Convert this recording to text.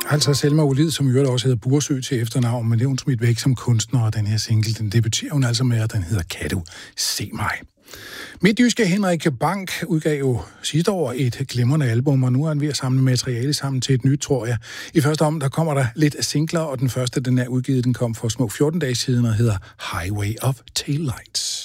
Altså Selma Olid, som i øvrigt også hedder Bursø til efternavn, men det er hun smidt væk som kunstner, og den her single, den debuterer hun altså med, og den hedder Kan du se mig? Midtjyske Henrik Bank udgav jo sidste år et glimrende album, og nu er han ved at samle materiale sammen til et nyt, tror jeg. I første om, der kommer der lidt singler, og den første, den er udgivet, den kom for små 14 dage siden, og hedder Highway of Taillights.